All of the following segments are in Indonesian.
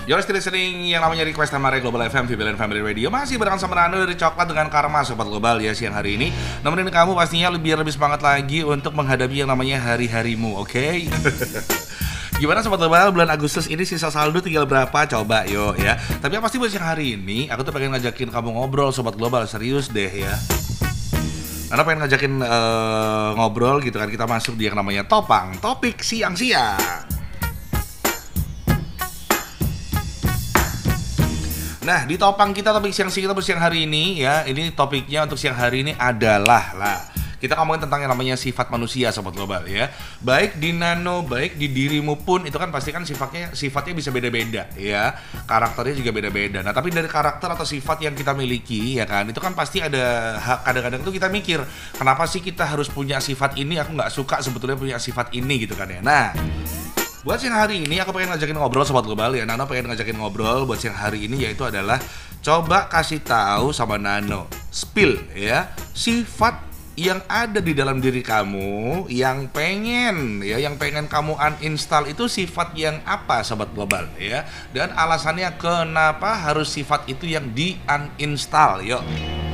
You're still listening yang namanya Request Tamare Global FM, VBLN Family Radio. Masih bareng sama Nano dari Coklat dengan Karma, Sobat Global ya siang hari ini. Nemenin kamu pastinya lebih semangat lagi untuk menghadapi yang namanya hari-harimu, oke? Gimana Sobat Global, bulan Agustus ini sisa saldo tinggal berapa? Coba yuk ya. Tapi yang pasti buat siang hari ini, aku tuh pengen ngajakin kamu ngobrol Sobat Global, serius deh ya. Karena pengen ngajakin ngobrol gitu kan, kita masuk di yang namanya Topang, topik siang-siang. Nah, di topang kita topik siang-siang kita siang hari ini ya, ini topiknya untuk siang hari ini adalah kita ngomongin tentang yang namanya sifat manusia Sobat Global ya. Baik di Nano, baik di dirimu pun itu kan pasti kan sifatnya bisa beda-beda ya. Karakternya juga beda-beda. Nah, tapi dari karakter atau sifat yang kita miliki ya kan, itu kan pasti ada kadang-kadang tuh kita mikir, kenapa sih kita harus punya sifat ini? Aku nggak suka sebetulnya punya sifat ini gitu kan ya. Nah, buat siang hari ini aku pengen ngajakin ngobrol Sobat Global ya. Nano pengen ngajakin ngobrol buat siang hari ini, yaitu adalah coba kasih tahu sama Nano, spill ya, sifat yang ada di dalam diri kamu yang pengen kamu uninstall itu sifat yang apa Sobat Global ya. Dan alasannya kenapa harus sifat itu yang di uninstall. Yuk.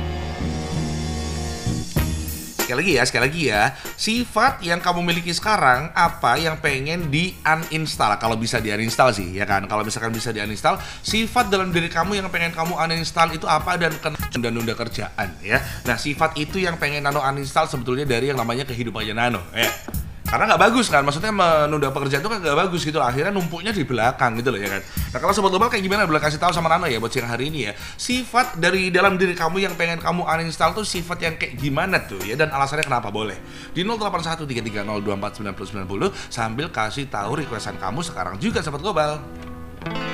Sekali lagi ya, sifat yang kamu miliki sekarang apa yang pengen di uninstall? Kalau bisa di uninstall sih ya kan. Kalau misalkan bisa di uninstall, sifat dalam diri kamu yang pengen kamu uninstall itu apa dan nunda kerjaan ya. Nah, sifat itu yang pengen Nano uninstall sebetulnya dari yang namanya kehidupannya Nano ya. Karena nggak bagus kan, maksudnya menunda pekerjaan itu kan nggak bagus gitu loh, akhirnya numpuknya di belakang gitu loh ya kan. Nah, kalau Sobat Global kayak gimana, boleh kasih tahu sama Nano ya buat siang hari ini ya. Sifat dari dalam diri kamu yang pengen kamu uninstall tuh sifat yang kayak gimana tuh ya, dan alasannya kenapa, boleh di 081330249090 sambil kasih tahu requestan kamu sekarang juga Sobat Global.